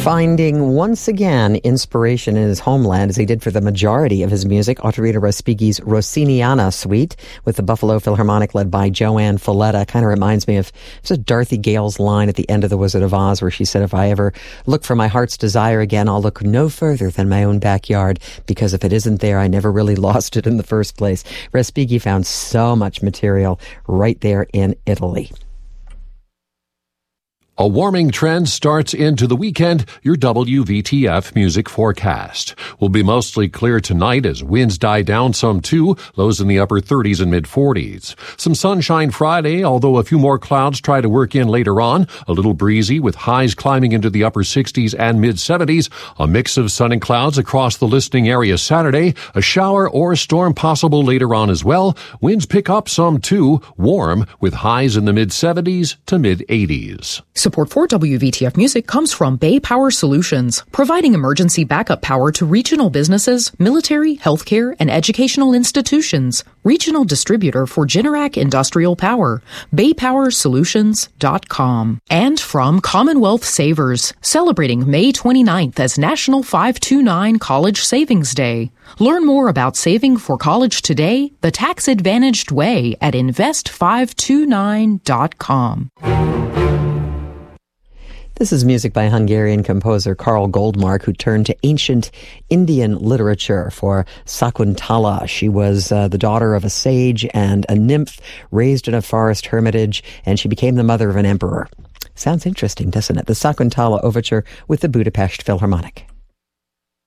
Finding once again inspiration in his homeland, as he did for the majority of his music, Ottorino Respighi's Rossiniana Suite with the Buffalo Philharmonic led by Joanne Folletta. Kind of reminds me of Dorothy Gale's line at the end of The Wizard of Oz, where she said, if I ever look for my heart's desire again, I'll look no further than my own backyard, because if it isn't there, I never really lost it in the first place. Respighi found so much material right there in Italy. A warming trend starts into the weekend. Your WVTF music forecast will be mostly clear tonight as winds die down some too, lows in the upper 30s and mid-40s. Some sunshine Friday, although a few more clouds try to work in later on. A little breezy with highs climbing into the upper 60s and mid-70s. A mix of sun and clouds across the listening area Saturday. A shower or storm possible later on as well. Winds pick up some too, warm with highs in the mid-70s to mid-80s. Support for WVTF Music comes from Bay Power Solutions, providing emergency backup power to regional businesses, military, healthcare, and educational institutions. Regional distributor for Generac Industrial Power. BayPowerSolutions.com. And from Commonwealth Savers, celebrating May 29th as National 529 College Savings Day. Learn more about saving for college today, the tax-advantaged way, at invest529.com. This is music by Hungarian composer Karl Goldmark, who turned to ancient Indian literature for Sakuntala. She was the daughter of a sage and a nymph raised in a forest hermitage, and she became the mother of an emperor. Sounds interesting, doesn't it? The Sakuntala Overture with the Budapest Philharmonic.